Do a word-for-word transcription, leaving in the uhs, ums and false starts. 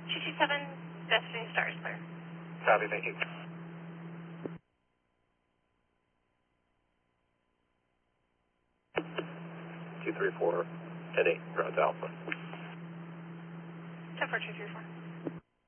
two two seven, Destiny Star is clear. Copy, thank you. two three four, ten eight, ground Alpha. ten four two three four.